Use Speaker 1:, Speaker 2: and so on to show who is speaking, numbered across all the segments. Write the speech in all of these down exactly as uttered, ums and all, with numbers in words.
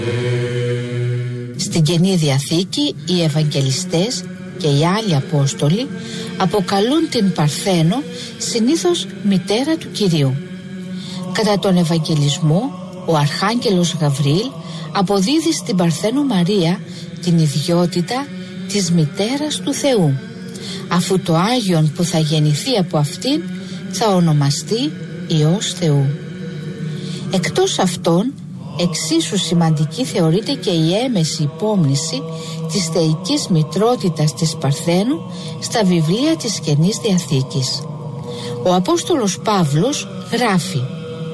Speaker 1: Στην Καινή Διαθήκη οι Ευαγγελιστές και οι άλλοι Απόστολοι αποκαλούν την Παρθένο συνήθως μητέρα του Κυρίου. Κατά τον Ευαγγελισμό, ο Αρχάγγελος Γαβριήλ αποδίδει στην Παρθένο Μαρία την ιδιότητα της μητέρας του Θεού, αφού το Άγιον που θα γεννηθεί από αυτήν θα ονομαστεί Υιός Θεού. Εκτός αυτών, εξίσου σημαντική θεωρείται και η έμεση υπόμνηση της θεϊκής μητρότητας της Παρθένου στα βιβλία της Καινής Διαθήκης. Ο Απόστολος Παύλος γράφει: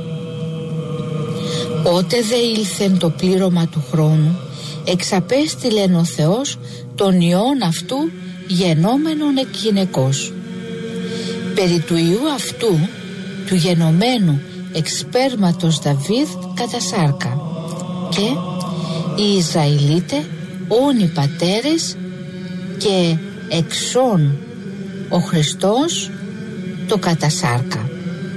Speaker 1: «Ότε δε ήλθεν το πλήρωμα του χρόνου, εξαπέστειλεν ο Θεός τον Υιόν αυτού γενόμενον εκ γυναικός. Περί του Υιού αυτού, του γενομένου εξ σπέρματος Δαβίδ κατά σάρκα, και οι Ισραηλίτε όν οι πατέρες και εξών ο Χριστός το κατά σάρκα».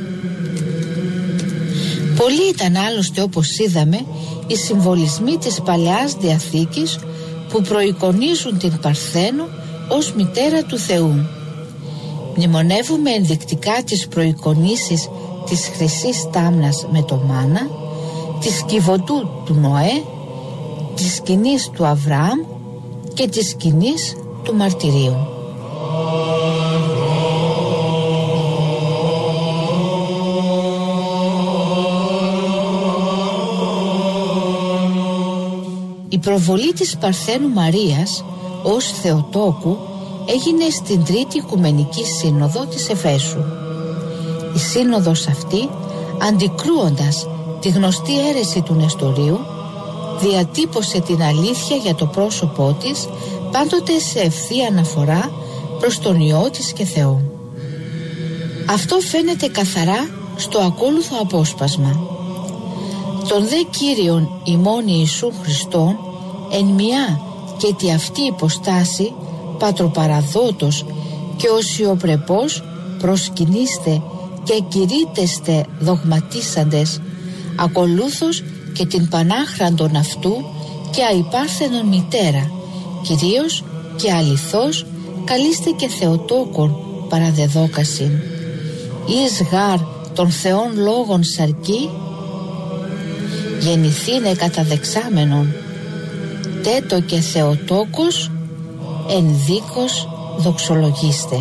Speaker 1: Πολλοί ήταν άλλωστε, όπως είδαμε, οι συμβολισμοί της Παλαιάς Διαθήκης που προεικονίζουν την Παρθένο ως μητέρα του Θεού. Μνημονεύουμε ενδεικτικά τις προεικονίσεις της χρυσής τάμνας με το μάνα, της κυβωτού του Νοέ, της σκηνής του Αβραάμ και της σκηνής του μαρτυρίου. Η προβολή της Παρθένου Μαρίας ως Θεοτόκου έγινε στην Τρίτη Οικουμενική Σύνοδο της Εφέσου. Η σύνοδος αυτή, αντικρούοντας τη γνωστή αίρεση του Νεστορίου, διατύπωσε την αλήθεια για το πρόσωπό της, πάντοτε σε ευθεία αναφορά προς τον Υιό της και Θεό. Αυτό φαίνεται καθαρά στο ακόλουθο απόσπασμα. Τον δε Κύριον ημών Ιησού Χριστόν εν μια και τη αυτή υποστάση πατροπαραδότος και οσιοπρεπώς προσκυνείστε και κηρύτεστε δογματίσαντες, ακολούθως και την πανάχραντον αυτού και αϊπάρθενον μητέρα, κυρίως και αληθώς καλείστε και Θεοτόκον παραδεδόκασιν. Εις γάρ των Θεών λόγων σαρκή, γεννηθήνε καταδεξάμενον, τέτο και Θεοτόκος εν δίκος δοξολογίστε.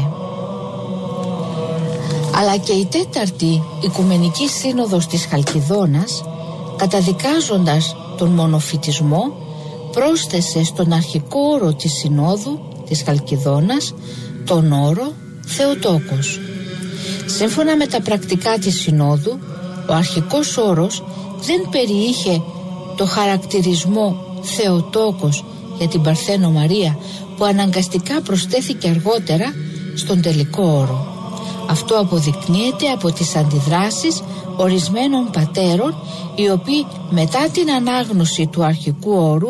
Speaker 1: Αλλά και η τέταρτη Οικουμενική Σύνοδος της Χαλκιδόνας, καταδικάζοντας τον μονοφυτισμό, πρόσθεσε στον αρχικό όρο της Συνόδου της Χαλκιδόνας τον όρο Θεοτόκος. Σύμφωνα με τα πρακτικά της Συνόδου, ο αρχικός όρος δεν περιείχε το χαρακτηρισμό Θεοτόκος για την Παρθένο Μαρία, που αναγκαστικά προσθέθηκε αργότερα στον τελικό όρο. Αυτό αποδεικνύεται από τις αντιδράσεις ορισμένων πατέρων, οι οποίοι μετά την ανάγνωση του αρχικού όρου